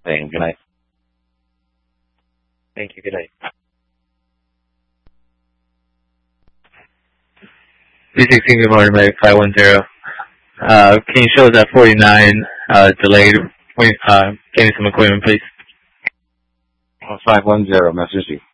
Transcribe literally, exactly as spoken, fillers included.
Same. Good night. Thank you. Good night. three sixteen, good morning, Meg, five one zero. Uh, can you show us that forty-nine, uh, delayed, uh, getting some equipment, please? five one zero, message you.